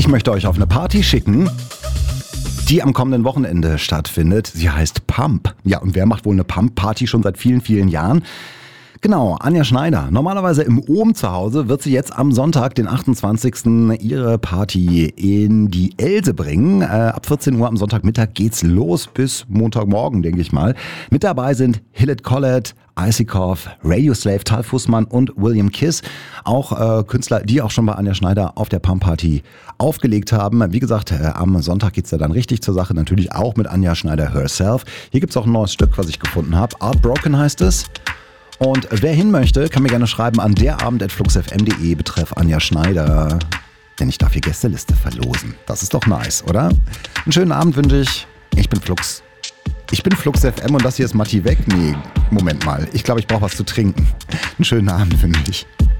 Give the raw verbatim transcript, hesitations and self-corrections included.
Ich möchte euch auf eine Party schicken, die am kommenden Wochenende stattfindet. Sie heißt Pump. Ja, und wer macht wohl eine Pump-Party schon seit vielen, vielen Jahren? Genau, Anja Schneider. Normalerweise im Ohm zu Hause wird sie jetzt am Sonntag, den achtundzwanzigsten ihre Party in die Else bringen. Äh, ab vierzehn Uhr am Sonntagmittag geht's los bis Montagmorgen, denke ich mal. Mit dabei sind Hillett Collett, Icikoff, Radioslave, Tal Fussmann und William Kiss. Auch äh, Künstler, die auch schon bei Anja Schneider auf der Pump-Party aufgelegt haben. Wie gesagt, äh, am Sonntag geht's ja dann richtig zur Sache. Natürlich auch mit Anja Schneider herself. Hier gibt's auch ein neues Stück, was ich gefunden habe. Heartbroken heißt es. Und wer hin möchte, kann mir gerne schreiben an derabend at fluxfm punkt de betreff Anja Schneider. Denn ich darf hier Gästeliste verlosen. Das ist doch nice, oder? Einen schönen Abend wünsche ich. Ich bin Flux. Ich bin Flux F M und das hier ist Matti weg. Nee, Moment mal. Ich glaube, ich brauche was zu trinken. Einen schönen Abend wünsche ich.